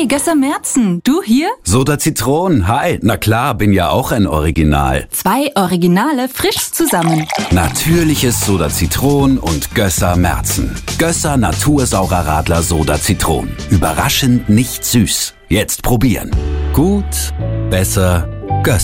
Gösser Merzen, du hier? Soda Zitron, hi. Na klar, bin ja auch ein Original. 2 Originale frisch zusammen. Natürliches Soda Zitron und Gösser Merzen. Gösser Natursaurer Radler Soda Zitron. Überraschend nicht süß. Jetzt probieren. Gut, besser, Gösser.